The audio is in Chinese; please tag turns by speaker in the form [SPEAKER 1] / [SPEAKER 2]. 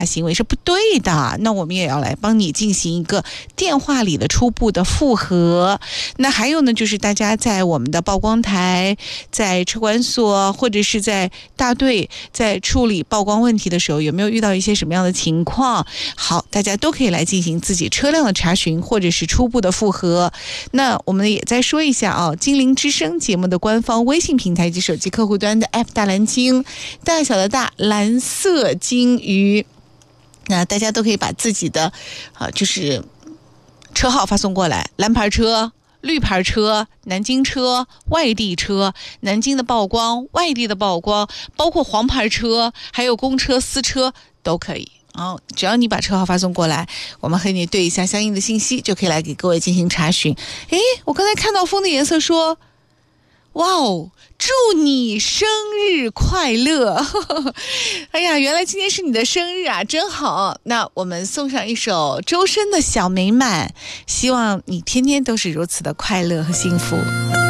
[SPEAKER 1] 行为是不对的，那我们也要来帮你进行一个电话里的初步的复核。那还有呢，就是大家在我们的曝光台、在车管所或者是在大队在处理曝光问题的时候，有没有遇到一些什么样的情况？好，大家都可以来进行自己车辆的查询或者是初步的复核。那我们也再说一下啊，金陵之声节目的官方微信平台及手机客户端的 App 大蓝鲸，大小的大，蓝色鲸鱼。那大家都可以把自己的就是车号发送过来，蓝牌车、绿牌车、南京车、外地车、南京的曝光、外地的曝光，包括黄牌车还有公车私车都可以。只要你把车号发送过来，我们和你对一下相应的信息，就可以来给各位进行查询。我刚才看到风的颜色说，哇哦，祝你生日快乐！哎呀，原来今天是你的生日啊，真好。那我们送上一首周深的《小美满》，希望你天天都是如此的快乐和幸福。